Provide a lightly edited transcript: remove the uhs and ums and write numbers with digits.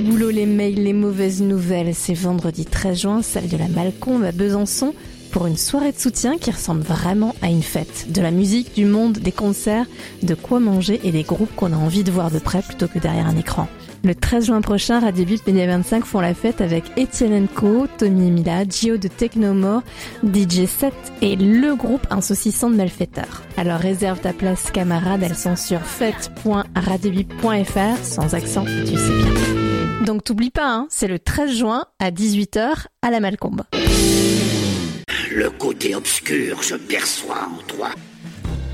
Boulot, les mails, les mauvaises nouvelles. C'est vendredi 13 juin, salle de la Malcombe à Besançon, pour une soirée de soutien qui ressemble vraiment à une fête. De la musique, du monde, des concerts, de quoi manger et des groupes qu'on a envie de voir de près plutôt que derrière un écran. Le 13 juin prochain, Radio Bip Média 25 font la fête avec Etienne & Co, Tommy et Mila, Gio de Technomore, DJ 7 et le groupe Insaucissant de Malfaiteurs. Alors réserve ta place camarade, elles sont sur fête.radiobip.fr, sans accent, tu sais bien. Donc t'oublies pas, hein, c'est le 13 juin à 18h à la Malcombe. Le côté obscur, je perçois en toi.